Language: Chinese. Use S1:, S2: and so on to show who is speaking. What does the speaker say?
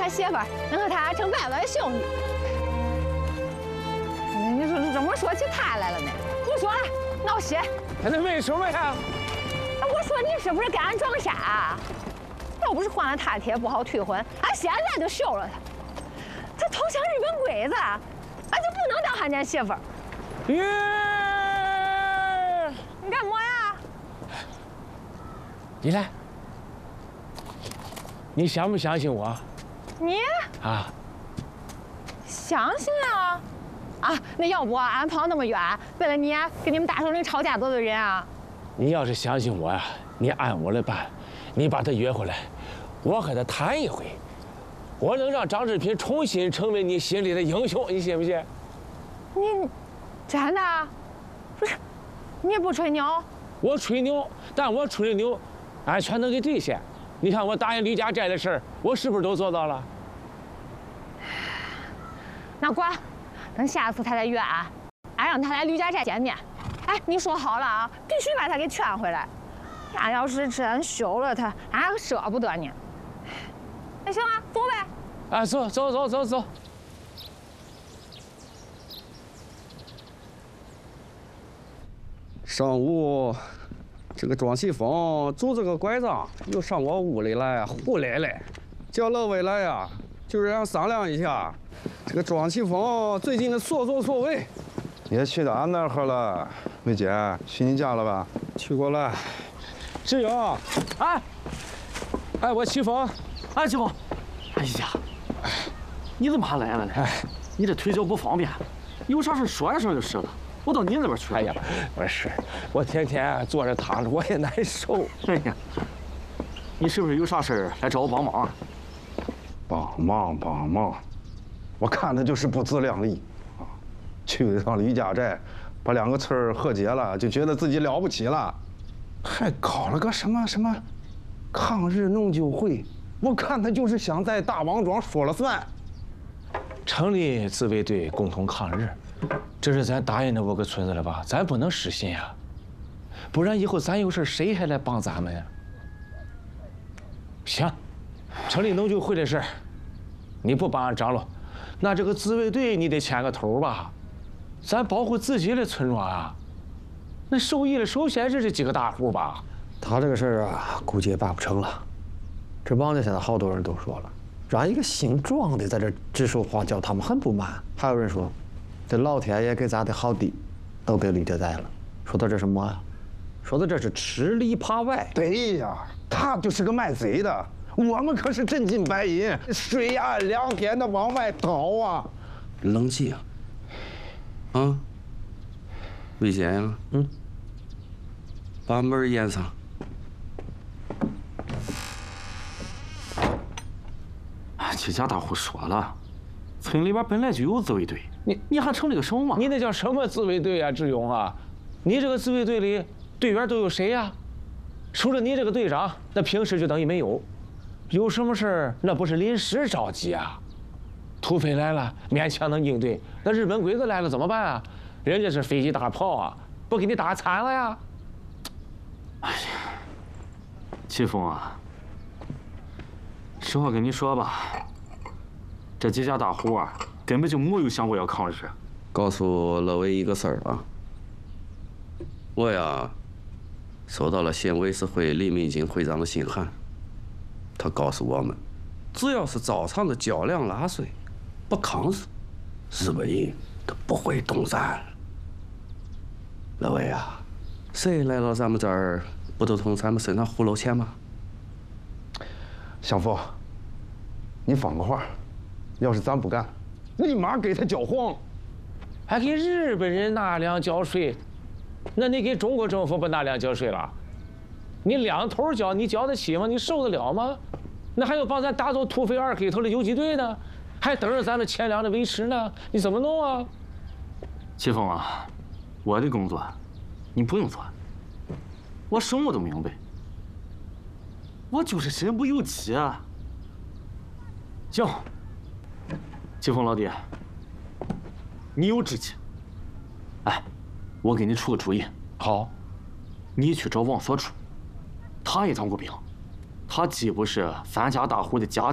S1: 他媳妇儿能和他成拜外兄弟。你说怎么说起他来了呢？胡说了，闹心。
S2: 那为什么呀？
S1: 我说你是不是给俺装傻啊？要不是换了他帖不好退婚，俺现在就休了他。他投降日本鬼子，俺就不能当汉奸媳妇儿。
S2: 耶！
S1: 你干么呀？
S2: 你来，你相不相信我？
S1: 你
S2: 啊？
S1: 相信啊！啊，那要不俺跑那么远，为了你跟你们大首领吵架得罪人啊？
S2: 你要是相信我呀，你按我的办，你把他约回来，我和他谈一回，我能让张志平重新成为你心里的英雄，你信不信？
S1: 你真的？不是，你不吹牛？
S2: 我吹牛，但我吹的牛，俺全能给兑现。你看我答应吕家寨的事儿，我是不是都做到了？
S1: 那管，等下次他再约俺，俺让他来吕家寨见面。哎，你说好了啊，必须把他给劝回来。俺要是真休了他，俺舍不得你。那行啊，走呗。
S2: 啊，走走走走走。
S3: 上午，这个庄启峰拄着个拐杖又上我屋里来胡来了，叫乐伟来呀，就是想商量一下这个庄启峰最近的所作所为。
S4: 也去到俺那儿了，伟姐，去你家了吧？
S3: 去过了。
S2: 志勇，哎，我启峰，
S5: 哎，启峰，哎呀，你怎么还来了呢？你这腿脚不方便，有啥事说一声就是了。我到你那边去。
S2: 哎呀，不是，我天天坐着躺着，我也难受。
S5: 哎呀，你是不是有啥事来找我帮忙啊？
S4: 帮忙，我看他就是不自量力啊！去一趟吕家寨，把2个村和解了，就觉得自己了不起了，还搞了个什么抗日弄旧会，我看他就是想在大王庄说了算。
S2: 成立自卫队共同抗日，这是咱答应的5个村子了吧？咱不能失信呀，不然以后咱有事谁还来帮咱们呀？行，成立农救会的事，你不帮俺张罗，那这个自卫队你得牵个头吧？咱保护自己的村庄啊，那受益的首先是这几个大户吧？
S6: 他这个事儿啊，估计也办不成了。这帮子现在好多人都说了，让一个姓庄的在这指手画脚，他们很不满。还有人说，这老天爷给咱的好地都给吕家寨了。说的这什么呀？说的这是吃里扒外。
S4: 对呀，他就是个卖贼的，我们可是真金白银，水岸2天的往外倒啊！
S3: 冷静啊，魏先生，把门掩上。
S5: 这家大户说了，村里边本来就有自卫队，你还成立个什么？
S2: 你那叫什么自卫队啊，志勇啊？你这个自卫队里队员都有谁呀？除了你这个队长，那平时就等于没有。有什么事儿那不是临时召集啊？土匪来了勉强能应对，那日本鬼子来了怎么办啊？人家是飞机大炮啊，不给你打残了呀？
S5: 哎呀，启峰啊，实话跟你说吧，这几家大户啊，根本就没有想过要抗日。
S3: 告诉乐伟一个事儿啊，我呀收到了县委事会李明金会长的信函，他告诉我们，只要是照常的缴粮纳税，不抗日，日本人都不会动咱。乐伟啊，谁来到咱们这儿，不都从咱们身上胡搂钱吗？
S4: 相峰，你放个话，要是咱不干，立马给他缴黄，
S2: 还给日本人纳粮缴税，那你给中国政府不纳粮缴税了？你2头缴，你缴得起吗？你受得了吗？那还有帮咱打走土匪2黑头的游击队呢，还等着咱们钱粮的维持呢，你怎么弄啊？
S5: 启峰啊，我的工作你不用做，我什么都明白，我就是身不由己啊。行，启峰老弟，你有志气。哎，我给你出个主意。
S2: 好，
S5: 你去找王所柱，他也当过兵，他既不是3家大户的家